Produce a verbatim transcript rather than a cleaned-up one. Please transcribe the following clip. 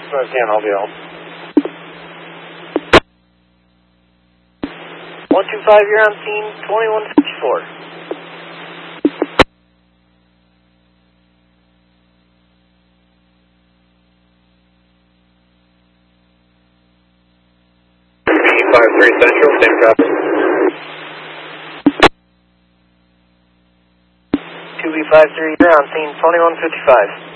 Again, I'll be out. one two five, you're on scene, twenty-one fifty-four. five three Central, same traffic. two B five three, you're on scene, twenty-one fifty-five.